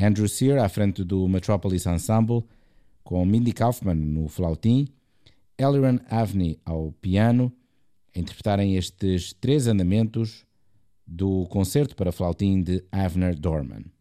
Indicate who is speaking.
Speaker 1: Andrew Sear à frente do Metropolis Ensemble, com Mindy Kaufman no flautim, Eliran Avni ao piano, a interpretarem estes 3 andamentos do concerto para flautim de Avner Dorman.